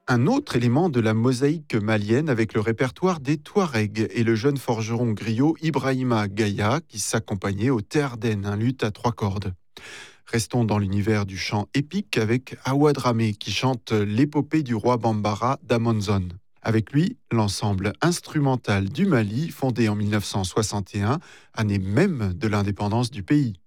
Un autre élément de la mosaïque malienne avec le répertoire des Touaregs et le jeune forgeron griot Ibrahima Gaïa qui s'accompagnait au Théardène, un luth à trois cordes. Restons dans l'univers du chant épique avec Awad Ramé qui chante l'épopée du roi Bambara d'Amonzon. Avec lui, l'ensemble instrumental du Mali, fondé en 1961, année même de l'indépendance du pays.